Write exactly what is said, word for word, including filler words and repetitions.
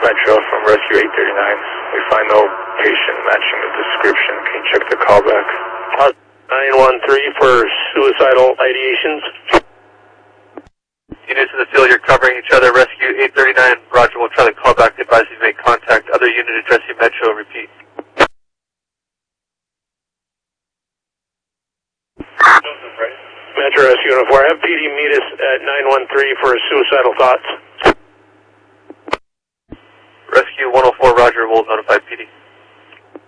Metro from Rescue eight thirty-nine. We find no patient matching the description. Can you check the callback? nine one three for suicidal ideations. Units in the field, you're covering each other. Rescue eight thirty-nine, Roger, we'll try to call back. Advise you make contact. Other unit addressing Metro, repeat. Metro Rescue Unit four, have P D meet us at nine one three for suicidal thoughts. Rescue one oh four, Roger, we'll notify P D.